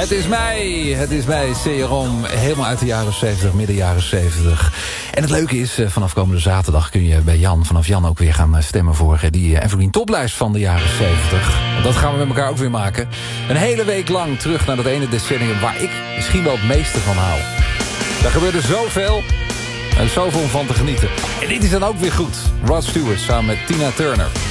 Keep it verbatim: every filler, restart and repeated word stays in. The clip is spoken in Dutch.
Het is mij, het is mij, C-Rom, helemaal uit de jaren zeventig, midden jaren zeventig. En het leuke is, vanaf komende zaterdag kun je bij Jan, vanaf Jan ook weer gaan stemmen voor die Evergreen toplijst van de jaren zeventig. Dat gaan we met elkaar ook weer maken. Een hele week lang terug naar dat ene decennium waar ik misschien wel het meeste van hou. Daar gebeurde zoveel en zoveel om van te genieten. En dit is dan ook weer goed. Rod Stewart samen met Tina Turner.